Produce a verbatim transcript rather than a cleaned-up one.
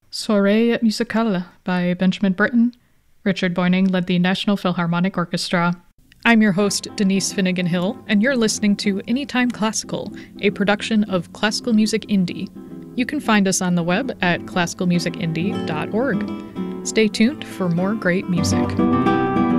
Soirée Musicale by Benjamin Britten. Richard Boyning led the National Philharmonic Orchestra. I'm your host, Denise Finnegan Hill, and you're listening to Anytime Classical, a production of Classical Music Indie. You can find us on the web at classical music indie dot org. Stay tuned for more great music.